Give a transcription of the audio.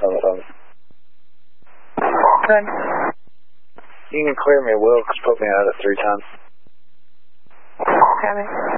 on. Good. You can clear me, Wilkes. Put me out at 3 times. Copy.